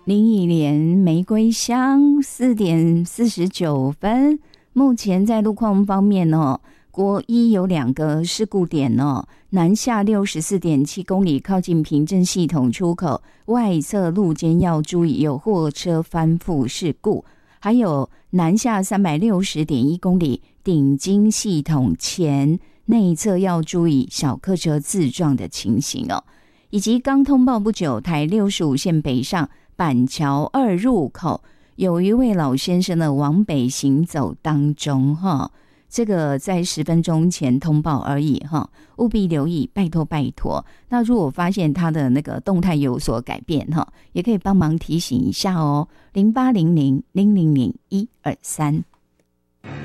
林忆莲玫瑰香4:49。目前在路况方面哦，国一有2个事故点哦，南下64.7公里靠近平镇系统出口外侧路肩要注意有货车翻覆事故，还有南下360.1公里顶金系统前内侧要注意小客车自撞的情形哦，以及刚通报不久台65线北上板桥2入口有一位老先生呢往北行走当中哈，这个在10分钟前通报而已哈，务必留意，拜托拜托。那如果发现他的那个动态有所改变哈，也可以帮忙提醒一下哦，0800-000-123。